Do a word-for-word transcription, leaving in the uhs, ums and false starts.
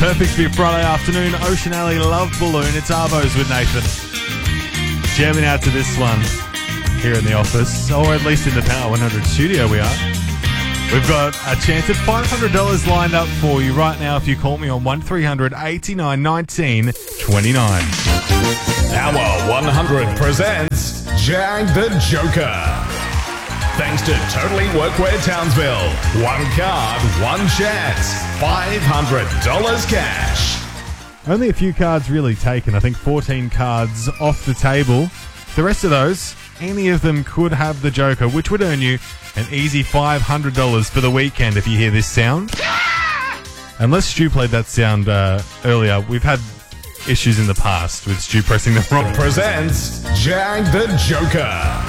Perfect for your Friday afternoon. Ocean Alley Love Balloon. It's Arvos with Nathan. Jamming out to this one here in the office, or at least in the Power one hundred studio we are. We've got a chance at five hundred dollars lined up for you right now if you call me on one three hundred eighty-nine nineteen twenty-nine. Hour one hundred presents Jag the Joker. Thanks to Totally Workwear Townsville. One card, one chance. five hundred dollars cash. Only a few cards really taken. I think fourteen cards off the table. The rest of those, any of them could have the Joker, which would earn you an easy five hundred dollars for the weekend if you hear this sound. Unless Stu played that sound uh, earlier, we've had issues in the past with Stu pressing the wrong. Presents Jag the Joker.